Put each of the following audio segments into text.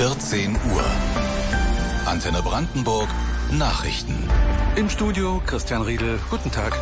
14 Uhr. Antenne Brandenburg Nachrichten. Im Studio Christian Riedel. Guten Tag.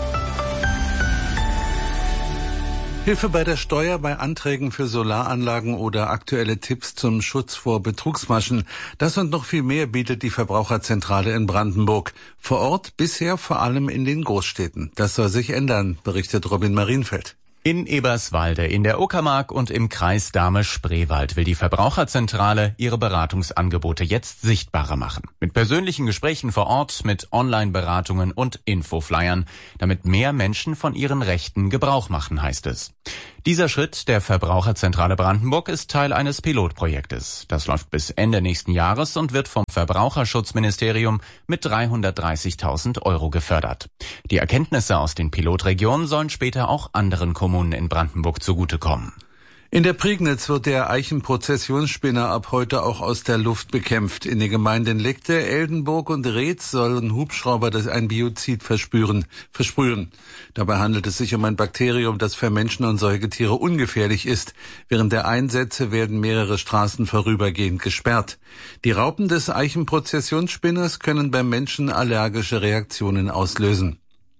Hilfe bei der Steuer bei Anträgen für Solaranlagen oder aktuelle Tipps zum Schutz vor Betrugsmaschen. Das und noch viel mehr bietet die Verbraucherzentrale in Brandenburg. Vor Ort bisher vor allem in den Großstädten. Das soll sich ändern, berichtet Robin Marienfeld. In Eberswalde, in der Uckermark und im Kreis Dahme-Spreewald will die Verbraucherzentrale ihre Beratungsangebote jetzt sichtbarer machen. Mit persönlichen Gesprächen vor Ort, mit Online-Beratungen und Infoflyern, damit mehr Menschen von ihren Rechten Gebrauch machen, heißt es. Dieser Schritt der Verbraucherzentrale Brandenburg ist Teil eines Pilotprojektes. Das läuft bis Ende nächsten Jahres und wird vom Verbraucherschutzministerium mit 330.000 € gefördert. Die Erkenntnisse aus den Pilotregionen sollen später auch anderen Kommunen in Brandenburg zugutekommen. In der Prignitz wird der Eichenprozessionsspinner ab heute auch aus der Luft bekämpft. In den Gemeinden Legte, Eldenburg und Reetz sollen Hubschrauber ein Biozid versprühen. Dabei handelt es sich um ein Bakterium, das für Menschen und Säugetiere ungefährlich ist. Während der Einsätze werden mehrere Straßen vorübergehend gesperrt. Die Raupen des Eichenprozessionsspinners können beim Menschen allergische Reaktionen auslösen.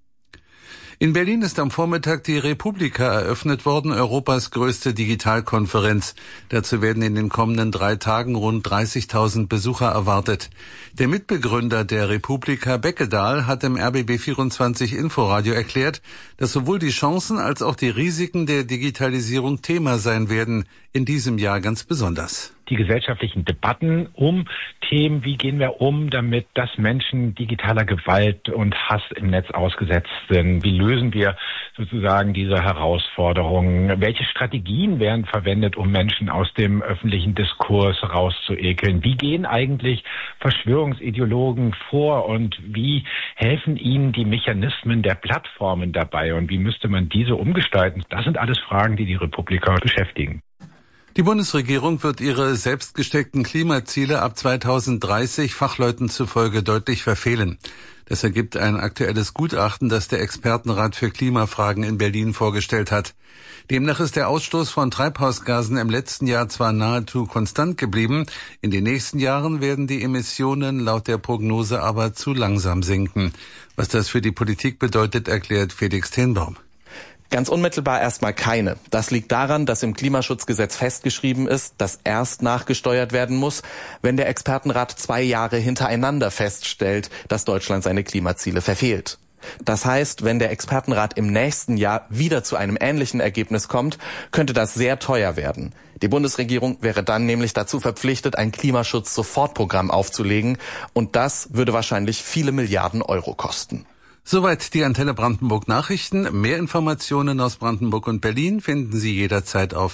In Berlin ist am Vormittag die Republika eröffnet worden, Europas größte Digitalkonferenz. Dazu werden in den kommenden 3 Tagen rund 30.000 Besucher erwartet. Der Mitbegründer der Republika, Beckedahl, hat im RBB24 Inforadio erklärt, dass sowohl die Chancen als auch die Risiken der Digitalisierung Thema sein werden, in diesem Jahr ganz besonders. Die gesellschaftlichen Debatten um Themen, wie gehen wir um, damit dass Menschen digitaler Gewalt und Hass im Netz ausgesetzt sind. Wie lösen wir sozusagen diese Herausforderungen? Welche Strategien werden verwendet, um Menschen aus dem öffentlichen Diskurs rauszuekeln? Wie gehen eigentlich Verschwörungsideologen vor und wie helfen ihnen die Mechanismen der Plattformen dabei? Und wie müsste man diese umgestalten? Das sind alles Fragen, die die Republika beschäftigen. Die Bundesregierung wird ihre selbst gesteckten Klimaziele ab 2030 Fachleuten zufolge deutlich verfehlen. Das ergibt ein aktuelles Gutachten, das der Expertenrat für Klimafragen in Berlin vorgestellt hat. Demnach ist der Ausstoß von Treibhausgasen im letzten Jahr zwar nahezu konstant geblieben, in den nächsten Jahren werden die Emissionen laut der Prognose aber zu langsam sinken. Was das für die Politik bedeutet, erklärt Felix Tenbaum. Ganz unmittelbar erstmal keine. Das liegt daran, dass im Klimaschutzgesetz festgeschrieben ist, dass erst nachgesteuert werden muss, wenn der Expertenrat 2 Jahre hintereinander feststellt, dass Deutschland seine Klimaziele verfehlt. Das heißt, wenn der Expertenrat im nächsten Jahr wieder zu einem ähnlichen Ergebnis kommt, könnte das sehr teuer werden. Die Bundesregierung wäre dann nämlich dazu verpflichtet, ein Klimaschutz-Sofortprogramm aufzulegen, und das würde wahrscheinlich viele Milliarden Euro kosten. Soweit die Antenne Brandenburg Nachrichten. Mehr Informationen aus Brandenburg und Berlin finden Sie jederzeit auf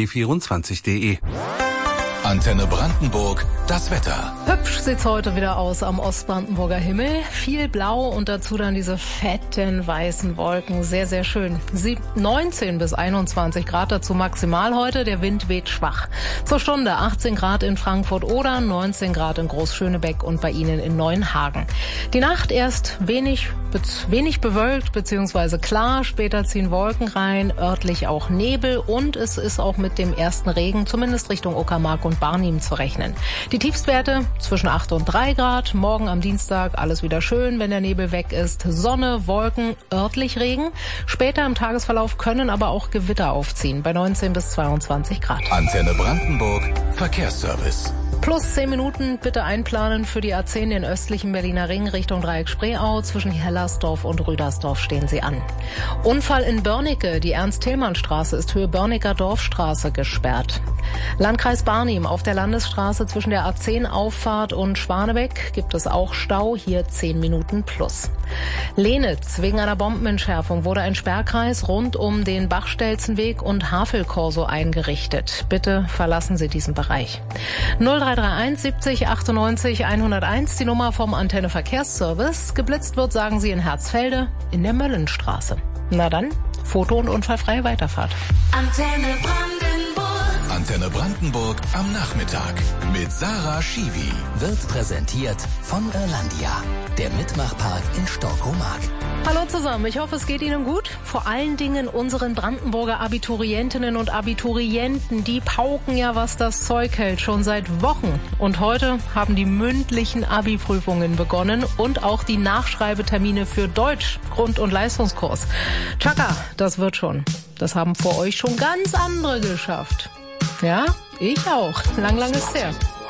rbb24.de. Antenne Brandenburg, das Wetter. Hübsch sieht's heute wieder aus am Ostbrandenburger Himmel. Viel Blau und dazu dann diese fetten weißen Wolken. Sehr, sehr schön. 19 bis 21 Grad dazu maximal heute. Der Wind weht schwach. Zur Stunde 18 Grad in Frankfurt-Oder, 19 Grad in Großschönebeck und bei Ihnen in Neuenhagen. Die Nacht erst wenig bewölkt bzw. klar. Später ziehen Wolken rein, örtlich auch Nebel und es ist auch mit dem ersten Regen, zumindest Richtung Uckermark und Barnim, zu rechnen. Die Tiefstwerte zwischen 8 und 3 Grad. Morgen am Dienstag alles wieder schön, wenn der Nebel weg ist. Sonne, Wolken, örtlich Regen. Später im Tagesverlauf können aber auch Gewitter aufziehen bei 19 bis 22 Grad. Antenne Brandenburg Verkehrsservice. Plus 10 Minuten bitte einplanen für die A10, den östlichen Berliner Ring Richtung Dreieck Spreeau. Zwischen Hellersdorf und Rüdersdorf stehen Sie an. Unfall in Börnike. Die Ernst-Thälmann-Straße ist Höhe Börniker Dorfstraße gesperrt. Landkreis Barnim. Auf der Landesstraße zwischen der A10-Auffahrt und Schwanebeck gibt es auch Stau. Hier 10 Minuten plus. Lenitz. Wegen einer Bombenentschärfung wurde ein Sperrkreis rund um den Bachstelzenweg und Havelkorso eingerichtet. Bitte verlassen Sie diesen Bereich. 0331 70 98 101, die Nummer vom Antenne Verkehrsservice. Geblitzt wird, sagen Sie, in Herzfelde in der Möllenstraße. Na dann, Foto- und unfallfreie Weiterfahrt. Antenne Brandenburg. Antenne Brandenburg am Nachmittag mit Sarah Schiwi. Wird präsentiert von Irlandia, der Mitmachpark in Storkomark. Hallo zusammen, ich hoffe, es geht Ihnen gut. Vor allen Dingen unseren Brandenburger Abiturientinnen und Abiturienten, die pauken ja, was das Zeug hält, schon seit Wochen. Und heute haben die mündlichen Abi-Prüfungen begonnen und auch die Nachschreibetermine für Deutsch, Grund- und Leistungskurs. Tschakka, das wird schon. Das haben vor euch schon ganz andere geschafft. Ja, ich auch. Lang ist her.